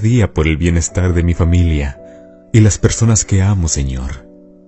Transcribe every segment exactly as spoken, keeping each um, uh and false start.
día por el bienestar de mi familia y las personas que amo, Señor.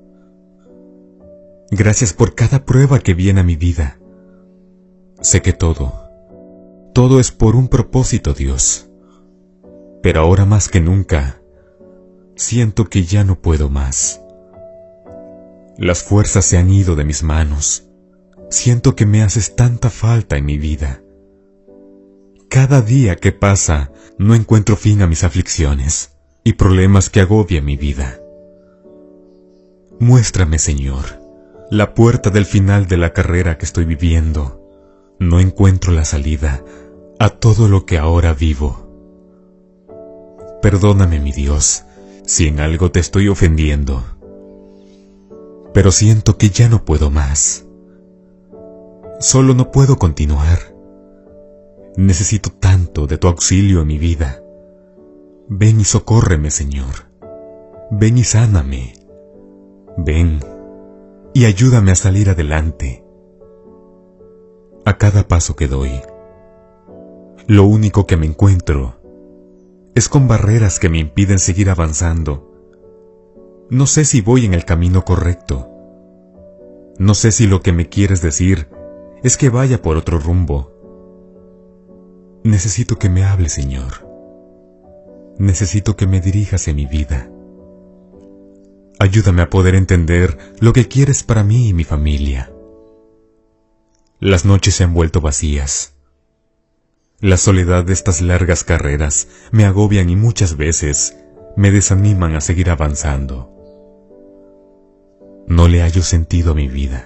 Gracias por cada prueba que viene a mi vida. Sé que todo, todo es por un propósito, Dios. Pero ahora más que nunca, siento que ya no puedo más. Las fuerzas se han ido de mis manos. Siento que me haces tanta falta en mi vida. Cada día que pasa, no encuentro fin a mis aflicciones y problemas que agobian mi vida. Muéstrame, Señor, la puerta del final de la carrera que estoy viviendo. No encuentro la salida a todo lo que ahora vivo. Perdóname, mi Dios, si en algo te estoy ofendiendo. Pero siento que ya no puedo más. Solo no puedo continuar. Necesito tanto de tu auxilio en mi vida. Ven y socórreme, Señor. Ven y sáname. Ven y ayúdame a salir adelante. A cada paso que doy, lo único que me encuentro es con barreras que me impiden seguir avanzando. No sé si voy en el camino correcto. No sé si lo que me quieres decir es que vaya por otro rumbo. Necesito que me hables, Señor. Necesito que me dirijas en mi vida. Ayúdame a poder entender lo que quieres para mí y mi familia. Las noches se han vuelto vacías. La soledad de estas largas carreras me agobian y muchas veces me desaniman a seguir avanzando. No le hallo sentido a mi vida.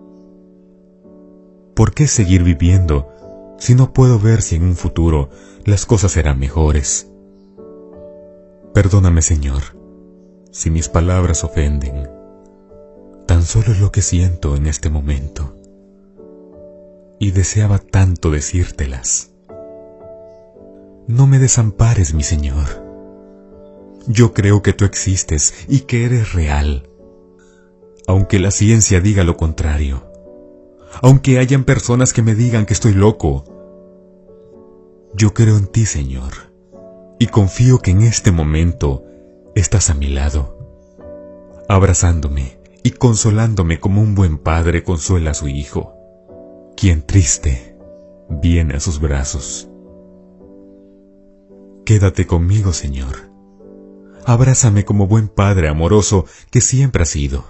¿Por qué seguir viviendo si no puedo ver si en un futuro las cosas serán mejores? Perdóname, Señor, si mis palabras ofenden. Tan solo es lo que siento en este momento. Y deseaba tanto decírtelas. No me desampares, mi Señor. Yo creo que tú existes y que eres real. Aunque la ciencia diga lo contrario. Aunque hayan personas que me digan que estoy loco. Yo creo en ti, Señor. Y confío que en este momento estás a mi lado, abrazándome y consolándome como un buen padre consuela a su hijo, quien triste viene a sus brazos. Quédate conmigo, Señor. Abrázame como buen padre amoroso que siempre has sido.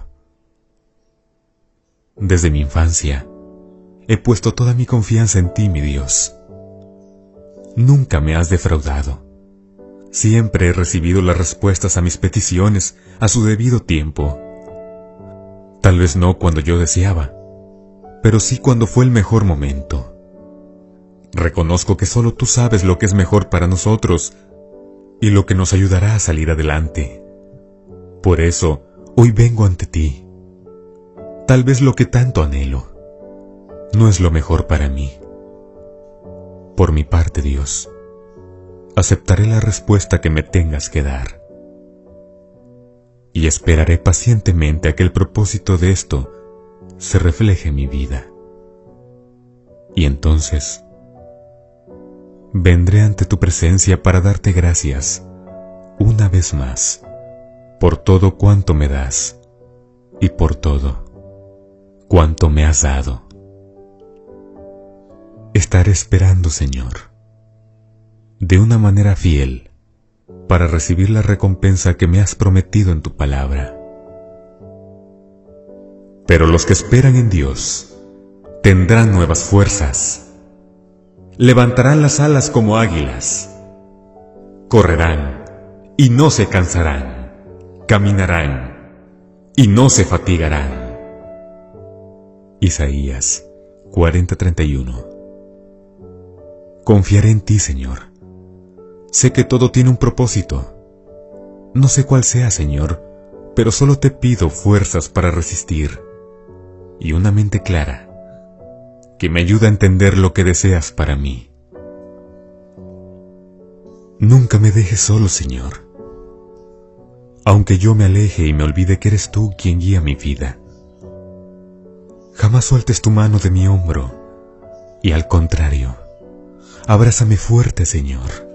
Desde mi infancia, he puesto toda mi confianza en ti, mi Dios. Nunca me has defraudado. Siempre he recibido las respuestas a mis peticiones a su debido tiempo. Tal vez no cuando yo deseaba, pero sí cuando fue el mejor momento. Reconozco que solo tú sabes lo que es mejor para nosotros y lo que nos ayudará a salir adelante. Por eso, hoy vengo ante ti. Tal vez lo que tanto anhelo no es lo mejor para mí. Por mi parte, Dios, aceptaré la respuesta que me tengas que dar. Y esperaré pacientemente a que el propósito de esto se refleje en mi vida. Y entonces, vendré ante tu presencia para darte gracias, una vez más, por todo cuanto me das, y por todo cuanto me has dado. Estaré esperando, Señor, de una manera fiel, para recibir la recompensa que me has prometido en tu palabra. Pero los que esperan en Dios tendrán nuevas fuerzas, levantarán las alas como águilas, correrán y no se cansarán, caminarán y no se fatigarán. Isaías cuarenta treinta y uno. Confiaré en ti, Señor. Sé que todo tiene un propósito. No sé cuál sea, Señor, pero solo te pido fuerzas para resistir y una mente clara que me ayude a entender lo que deseas para mí. Nunca me dejes solo, Señor. Aunque yo me aleje y me olvide que eres tú quien guía mi vida, jamás sueltes tu mano de mi hombro y al contrario, abrázame fuerte, Señor.